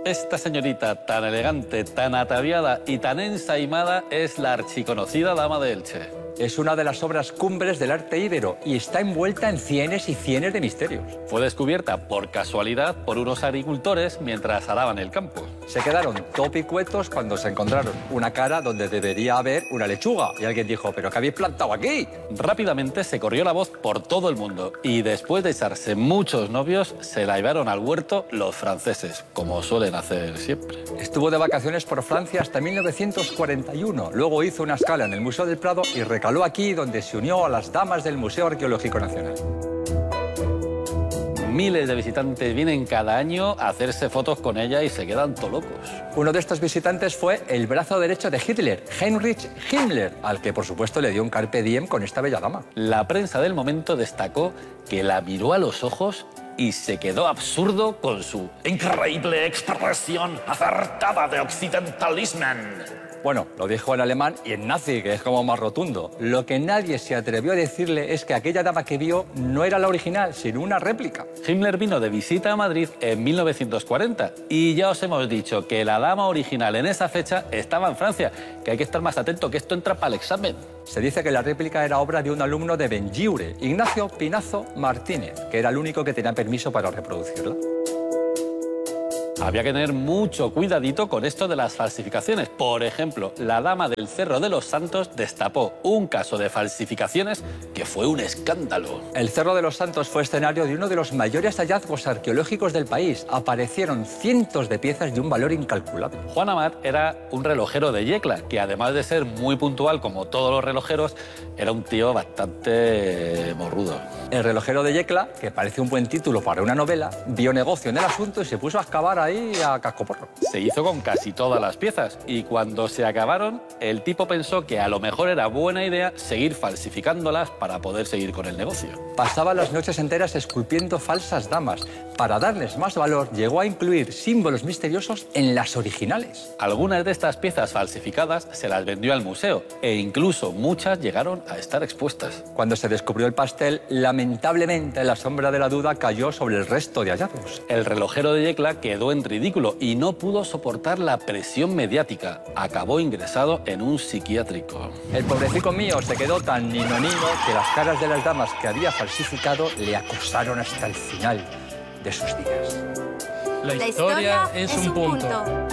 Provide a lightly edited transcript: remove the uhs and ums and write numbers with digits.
Esta señorita tan elegante, tan ataviada y tan ensaimada es la archiconocida Dama de Elche. Es una de las obras cumbres del arte íbero y está envuelta en cienes y cienes de misterios. Fue descubierta por casualidad por unos agricultores mientras araban el campo. Se quedaron topicuetos cuando se encontraron una cara donde debería haber una lechuga. Y alguien dijo, ¿pero qué habéis plantado aquí? Rápidamente se corrió la voz por todo el mundo y después de echarse muchos novios, se la llevaron al huerto los franceses, como suelen hacer siempre. Estuvo de vacaciones por Francia hasta 1941. Luego hizo una escala en el Museo del Prado y recaló aquí, donde se unió a las damas del Museo Arqueológico Nacional. Miles de visitantes vienen cada año a hacerse fotos con ella y se quedan todo locos. Uno de estos visitantes fue el brazo derecho de Hitler, Heinrich Himmler, al que por supuesto le dio un carpe diem con esta bella dama. La prensa del momento destacó que la miró a los ojos y se quedó absurdo con su increíble expresión acertada de occidentalismo. Bueno, lo dijo en alemán y en nazi, que es como más rotundo. Lo que nadie se atrevió a decirle es que aquella dama que vio no era la original, sino una réplica. Himmler vino de visita a Madrid en 1940 y ya os hemos dicho que la dama original en esa fecha estaba en Francia, que hay que estar más atento, que esto entra para el examen. Se dice que la réplica era obra de un alumno de Benlliure, Ignacio Pinazo Martínez, que era el único que tenía permiso para reproducirla. Había que tener mucho cuidadito con esto de las falsificaciones. Por ejemplo, la Dama del Cerro de los Santos destapó un caso de falsificaciones que fue un escándalo. El Cerro de los Santos fue escenario de uno de los mayores hallazgos arqueológicos del país. Aparecieron cientos de piezas de un valor incalculable. Juan Amat era un relojero de Yecla, que además de ser muy puntual como todos los relojeros, era un tío bastante morrudo. El relojero de Yecla, que parece un buen título para una novela, vio negocio en el asunto y se puso a excavar ahí a cascoporro. Se hizo con casi todas las piezas y cuando se acabaron, el tipo pensó que a lo mejor era buena idea seguir falsificándolas para poder seguir con el negocio. Pasaba las noches enteras esculpiendo falsas damas. Para darles más valor, llegó a incluir símbolos misteriosos en las originales. Algunas de estas piezas falsificadas se las vendió al museo e incluso muchas llegaron a estar expuestas. Cuando se descubrió el pastel, lamentablemente la sombra de la duda cayó sobre el resto de hallazgos. El relojero de Yecla quedó en ridículo y no pudo soportar la presión mediática. Acabó ingresado en un psiquiátrico. El pobrecito mío se quedó tan ninonino que las caras de las damas que había falsificado le acosaron hasta el final de sus días. La historia es un punto.